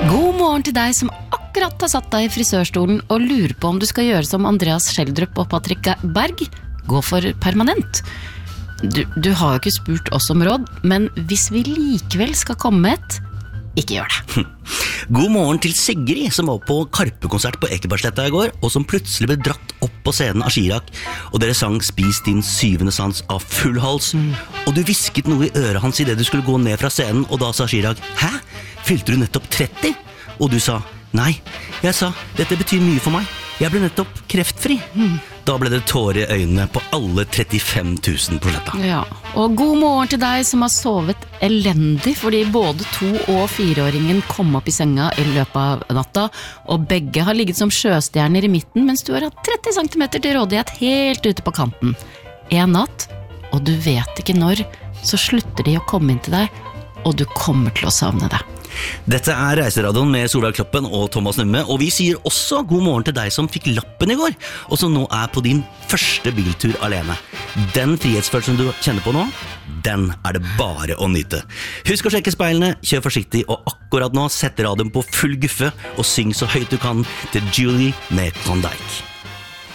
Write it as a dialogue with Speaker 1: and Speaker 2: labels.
Speaker 1: God morgen til deg som akkurat har satt deg i frisørstolen og lurer på om du skal gjøre som Andreas Schjelderup og Patrick Berg, gå for permanent. Du har jo ikke spurt oss om råd, men hvis vi likevel skal komme med et, ikke gjør det.
Speaker 2: God morgen til Sigrid, som var på Karpe-konsert på Ekebergsletta i går, og som plutselig ble dratt opp på scenen av Chirag, og dere sang Spis din syvende sans av full hals, og du visket noe i øret hans i det du skulle gå ned fra scenen, og da sa Chirag, hæ? Fylte du nettopp 30? Og du sa, nei, jeg sa, dette betyr mye for meg, jeg ble nettopp kreftfri. Da ble det tårer i øynene på alle 35 000 på sletta.
Speaker 1: Ja, og god morgen til deg som har sovet elendig, fordi både 2- og 4-åringen kom opp i senga i løpet av natta, og begge har ligget som sjøstjerner i midten, mens du har hatt 30 cm til rådighet helt ute på kanten. En natt, og du vet ikke når, så slutter de å komme inn til deg, og du kommer til å savne det.
Speaker 2: Dette Reiseradioen med Solveig Kloppen og Thomas Numme, og vi sier også god morgen til deg som fikk lappen i går, og som nå på din første biltur alene. Den frihetsfølelsen du kjenner på nå, den det bare å nyte. Husk å sjekke speilene, kjør forsiktig, og akkurat nå sett radioen på full guffe og syng så høyt du kan til Julie med Klondike.